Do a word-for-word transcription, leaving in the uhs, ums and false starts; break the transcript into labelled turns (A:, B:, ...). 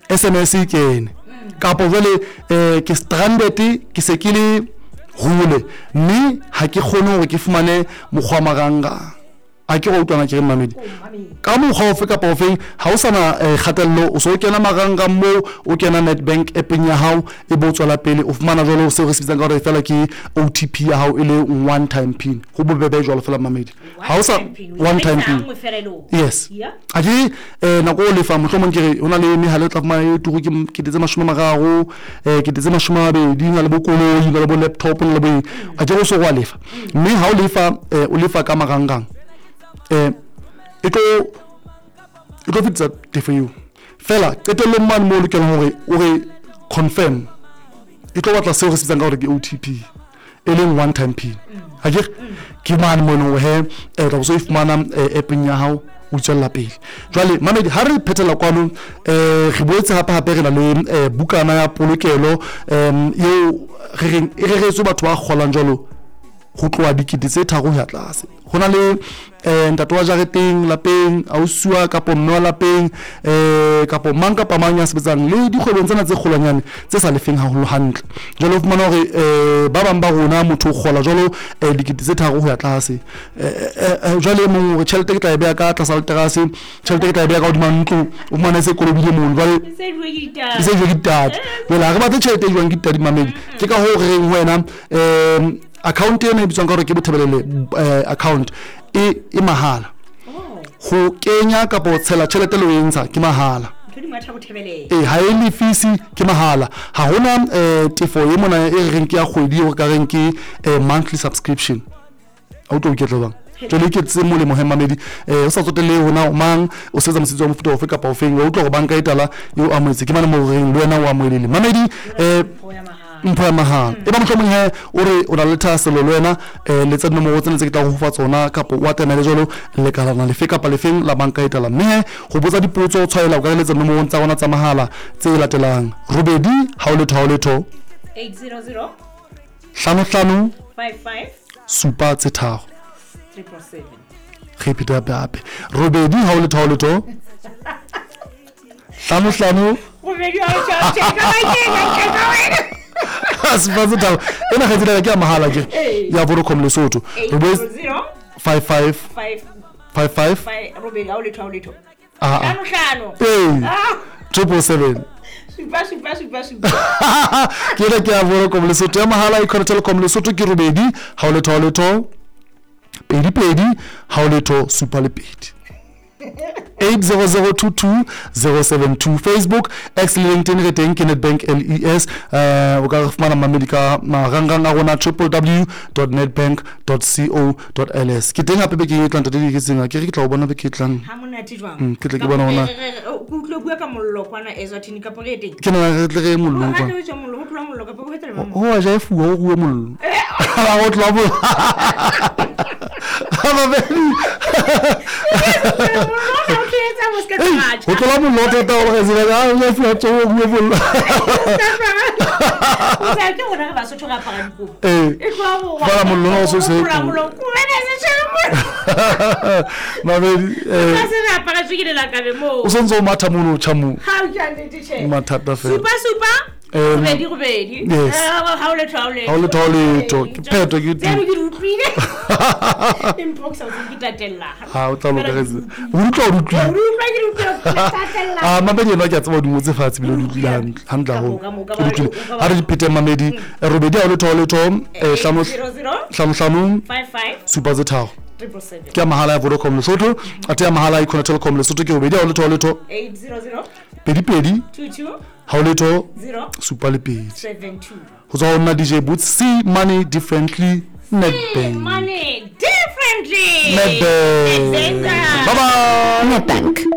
A: S M S ke ene kapo jwale eh ke stranded ke se ke le hole mme ha ke kgone hore ke fumane mokgwa maranga a ke go utlwana ke re mamedi ka mo go fe ka pofeng ha o sana kgatello o so kena maranga mo o kena Nedbank app nya hao e botswala pele o fumana jwalo o se re sebetsa ka re fela ke O T P ya hao e le one time pin go bobebe jwalo fela mamedi ha o sa one time pin yes a ke na go le fa mohlomong ke re ona le mehala tla fumana e tugo ke ke ditse mashome mararo eh ke ditse mashome a be di na le bokolo di na le bo laptop le bo a ke go so go lefa mme ha o lefa o lefa ka marangang eh ito ito fitsa tefo you fela qetelo man mo lokela hore o re confirm ito batla se o re setsang ka hore ke O T P e leng one time pin a ke ke man mo no he e tla so ifumana app nya hao o tsela pele jwale mamedi ha re phetela kwano eh re boetse hapa hape re na le bukana ya polokelo em yo re re re so batho ba golang jalo go tloa dikete tse tharo ya tlase gona le eh ntato wa jareteng lapeng a usua ka pomno lapeng eh ka pomang ka pamanya sebetsang le dikgwebong tsena tse kgolwanyane tse sa lefeng haholo hantle jalo o fumana hore eh ba bang ba rona motho gola jalo dikete tse tharo ya tlase eh jalo mo re tšhelete ke tla be ka tlasa alterase tšhelete ke tla be ka o di mantlo o fumana se kolobile mo jalo se je gitat wela re ba tšhelete jwang gitat di mamedi ke ka ho re wena eh account ena e bitswang ka hore ke bothebelele account e e mahala go kenya ka bo tshela tšhelete le o ntsha ke mahala eh ha e le fees ke mahala ha hona tefo e mona e reng ke ya kgwedi o ka reng ke monthly subscription auto ke tloang jole ke tse mo le mohemamedi eh o sa tsotele hona o mang o setsa mositso mo futo ofe ka pa ofeng o tlo go banka e tala yo amotse ke mana mo reng le wena o amoelele mamedi eh mpho ya mahala e ba mohlomong he o re o na le thaselo le wena eh le tsa nomoro tsene tse ke tla go fa tsona kapo wa tena le jolo le kalana le fe kapa le feng la banka e tala mme go botsa dipotso o tshwaela o ka le tsa nomoro tsa rona tsa mahala tse latelang robedi ha o le tha o le tho
B: eight zero zero
A: hlano hlano
B: five five
A: supa tse tharo
B: triple seven
A: repita bape robedi ha o le tha o le tho hlano hlano
B: robedi ha o tha tsheka ba ke ka
A: asifaze tawo ena khazila ke mahala ke ya Vodacom Lesotho five five five five
B: robedi ha o le tha o le tho
A: ah
B: hlano hlano
A: eh triple seven
B: super super super super
A: ke re ke ya Vodacom Lesotho ya mahala ikona Telecom Lesotho ke robedi ha o le tha o le tho pedi pedi ha o le tho super le pedi eight zero zero two two zero seven two Facebook X LinkedIn re teng ke Nedbank L E S uh o ka fumana mamedika marangang a rona w w w dot nedbank dot co dot l s ke teng hape be ke tlanta di ke tsenga ke re ke tla o bona be ke tlang
B: ha monate jwang
A: ke tle ke bona ona
B: o tlo bua ka mollo kwana Eswatini ka pore teng
A: ke na re tle re mollo
B: kwa ha tlo mollo ho tloa mollo ka pore teng
A: o a ja fu o go mollo ha o tloa mollo ha ba be o tlola mollo o tata o re se ga o fu a tso o go mollo
B: o sa ke ona ba so tloga para dikopo
A: eh
B: e tloa mo
A: ba mollo o so se
B: mollo ko ene se tshelo
A: ma be eh
B: ba se ra para tshikilela ka be mo
A: o sonzo matha mono chamu
B: ha o ja le tshelo
A: mathata fe
B: super super
A: eh
B: robedi robedi
A: yes
B: ha o le tha o le
A: ha o le tha o le to ke pheto ke
B: tseno ke rutlwile inbox o se kitatella
A: ha o tla lo ka reze o rutla o rutla
B: o rutla ke rutla kitatella
A: ah mabedi no ke tsaba di motse fatsi bile rutla handla ho ha re dipete mamedi robedi ha o le tha o le to eh hlano hlano hlano
B: five five
A: super zethao
B: triple seven
A: ke mahala ya Vodacom Lesotho ate ya mahala ikona Telecom Lesotho ke robedi ha o le tha o le to
B: eight zero zero
A: pedi pedi
B: two two
A: ha o le to
B: zero
A: super le pedi
B: seven two
A: ho tswa ona D J Boots see money differently Nedbank
B: money differently
A: Nedbank bye bye
C: Nedbank